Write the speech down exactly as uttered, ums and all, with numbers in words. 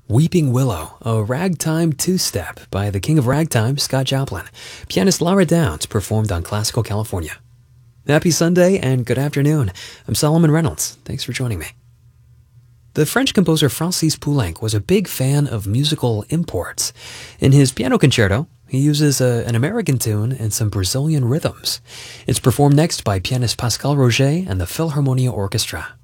Weeping Willow, a ragtime two-step by the king of ragtime, Scott Joplin. Pianist Laura Downs performed on Classical California. Happy Sunday and good afternoon. I'm Solomon Reynolds. Thanks for joining me. The French composer Francis Poulenc was a big fan of musical imports. In his piano concerto, he uses a, an American tune and some Brazilian rhythms. It's performed next by pianist Pascal Roger and the Philharmonia Orchestra.